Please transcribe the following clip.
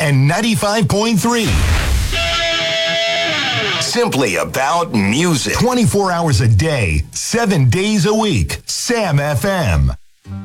and 95.3. Simply about music. 24 hours a day, 7 days a week. Sam FM.